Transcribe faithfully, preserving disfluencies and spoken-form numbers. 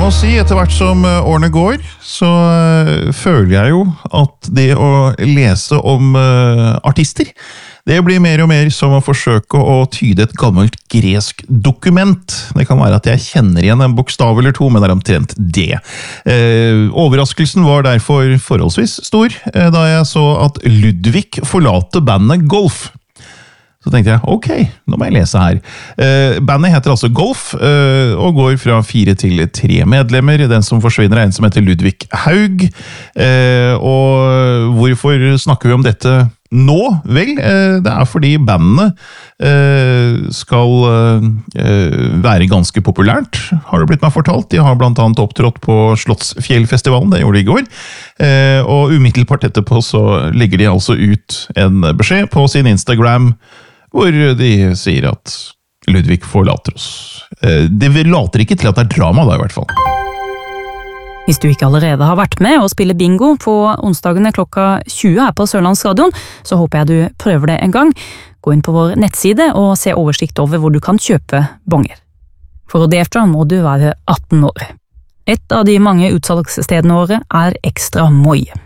må si, etter hvert som årene går, så uh, føler jeg jo at det å lese om uh, artister, det blir mer og mer som å forsøke å tyde et gammelt gresk dokument. Det kan være at jeg kjenner igjen en bokstav eller to, men det er omtrent det. Uh, overraskelsen var derfor forholdsvis stor uh, da jeg så at Ludvig forlater bandet Golf. Så tenkte jeg, ok, nå må jeg lese her. Uh, bandet heter altså Golf, uh, og går fra fire til tre medlemmer. Den som forsvinner er en som heter Ludvig Haug. Uh, og hvorfor snakker vi om dette nå? Vel, uh, det er fordi bandene uh, skal uh, være ganske populært, har det blitt meg fortalt. De har blant annet opptrådt på Slottsfjellfestivalen, det gjorde de i går. Uh, og umiddelbart etterpå så legger de altså ut en beskjed på sin Instagram, hvor de sier at Ludvig forlater oss. Det later ikke til at det er drama da, i hvert fall. Hvis du ikke allerede har vært med og spiller bingo på onsdagene klokka tjue her på Sørlandsradion, så håper jeg du prøver det en gang. Gå inn på vår nettside og se oversikt over hvor du kan kjøpe bonger. For å delta må du være atten år. Et av de mange utsalgsstedene våre er Ekstra Moi.